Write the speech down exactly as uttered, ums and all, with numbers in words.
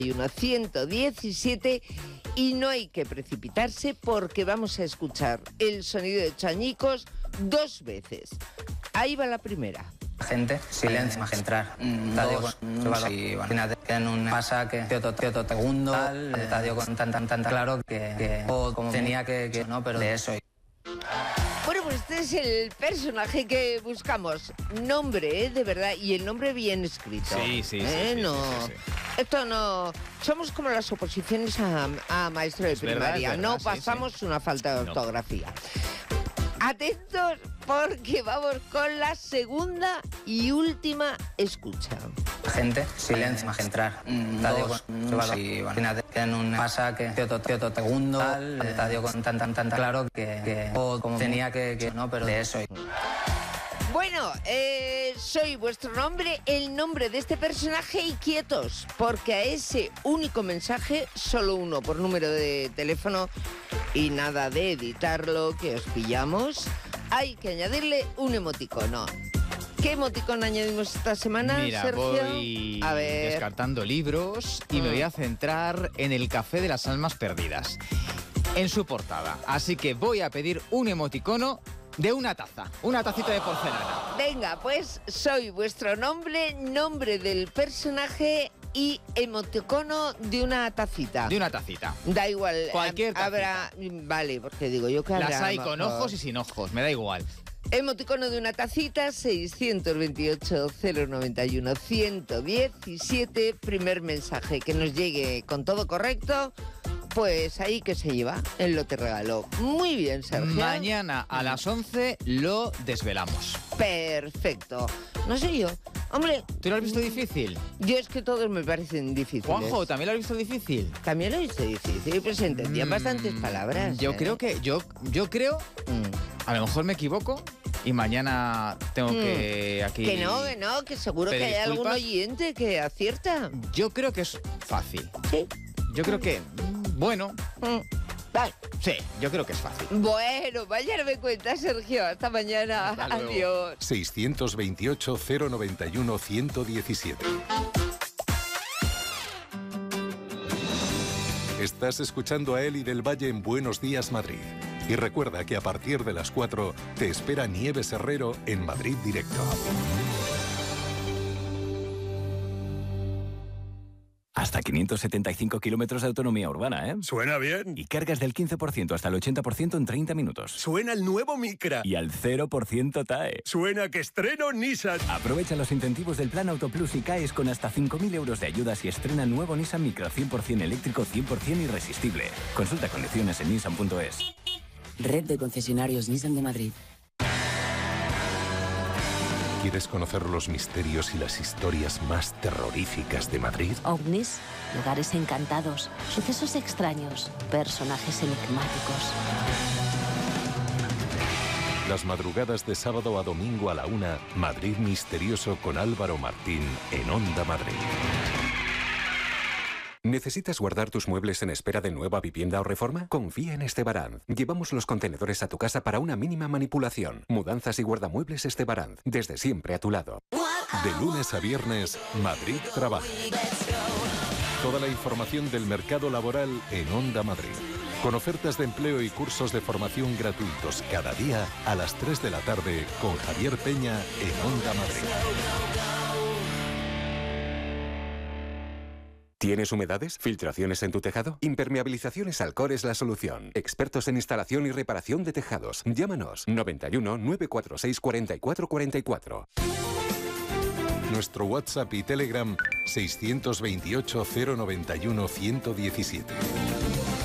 ciento diecisiete y no hay que precipitarse porque vamos a escuchar el sonido de Chañicos dos veces. Ahí va la primera. Gente, silencio, más entrar. Mm, estadio con y bueno, en un pasa que Teoto Teoto segundo, el estadio con tan tan tan claro que, que como tenía que, que no, pero de eso. Bueno, pues este es el personaje que buscamos. Nombre, ¿eh? De verdad, y el nombre bien escrito. Sí, sí, ¿Eh? sí, sí, no, sí, sí, sí. Esto no... Somos como las oposiciones a, a maestro de Es verdad, primaria. es verdad, no sí, pasamos sí. una falta de No. ortografía. Atentos porque vamos con la segunda y última escucha. Gente, silencio, más entrar. Mm, estadio con y bueno, en un pasa que Teoto Teoto segundo, el estadio con tan tan tan claro que, que como tenía que, que no, pero de eso. Bueno, eh, soy vuestro nombre, el nombre de este personaje y quietos, porque a ese único mensaje, solo uno por número de teléfono y nada de editarlo, que os pillamos, hay que añadirle un emoticono. ¿Qué emoticono añadimos esta semana, Mira, Sergio? voy A ver. descartando libros y Mm. me voy a centrar en el Café de las Almas Perdidas, en su portada. Así que voy a pedir un emoticono de una taza, una tacita de porcelana. Venga, pues soy vuestro nombre, nombre del personaje y emoticono de una tacita. De una tacita. Da igual. Cualquier tacita. Habrá, vale, porque digo yo que habrá. Las hay a lo con mejor. ojos y sin ojos, me da igual. Emoticono de una tacita, seiscientos veintiocho, cero noventa y uno, ciento diecisiete. Primer mensaje que nos llegue con todo correcto. Pues ahí que se lleva el lote regalo. Muy bien, Sergio. Mañana a las once lo desvelamos. Perfecto. No sé yo. Hombre, ¿Tú lo has visto difícil? yo es que todos me parecen difíciles. Juanjo, ¿también lo has visto difícil? También lo he visto difícil, pero se entendían Mm, bastantes palabras. Yo ¿eh? creo que, yo, yo creo, Mm. a lo mejor me equivoco y mañana tengo Mm. que aquí... Que no, que no, que seguro que pedir hay algún disculpas. oyente que acierta. Yo creo que es fácil. Sí. Yo creo que, mm, bueno, Mm. Vale. sí, yo creo que es fácil. Bueno, mañana me cuenta, Sergio. Hasta mañana. Hasta luego. Adiós. seiscientos veintiocho, cero noventa y uno, ciento diecisiete. Estás escuchando a Eli del Valle en Buenos Días, Madrid. Y recuerda que a partir de las cuatro te espera Nieves Herrero en Madrid Directo. Hasta quinientos setenta y cinco kilómetros de autonomía urbana, ¿eh? Suena bien. Y cargas del quince por ciento hasta el ochenta por ciento en treinta minutos. Suena el nuevo Micra. Y al cero por ciento T A E. Suena que estreno Nissan. Aprovecha los incentivos del Plan Auto Plus y caes con hasta cinco mil euros de ayudas y estrena nuevo Nissan Micra cien por ciento eléctrico, cien por ciento irresistible. Consulta condiciones en nissan punto es. Red de concesionarios Nissan de Madrid. ¿Quieres conocer los misterios y las historias más terroríficas de Madrid? OVNIs, lugares encantados, sucesos extraños, personajes enigmáticos. Las madrugadas de sábado a domingo a la una, Madrid Misterioso con Álvaro Martín en Onda Madrid. ¿Necesitas guardar tus muebles en espera de nueva vivienda o reforma? Confía en Estebaranz. Llevamos los contenedores a tu casa para una mínima manipulación. Mudanzas y guardamuebles Estebaranz. Desde siempre a tu lado. De lunes a viernes, Madrid trabaja. Toda la información del mercado laboral en Onda Madrid. Con ofertas de empleo y cursos de formación gratuitos cada día a las tres de la tarde con Javier Peña en Onda Madrid. ¿Tienes humedades? ¿Filtraciones en tu tejado? Impermeabilizaciones Alcor es la solución. Expertos en instalación y reparación de tejados. Llámanos noventa y uno, nueve cuatro seis, cuarenta y cuatro cuarenta y cuatro. Nuestro WhatsApp y Telegram seiscientos veintiocho, cero noventa y uno, ciento diecisiete.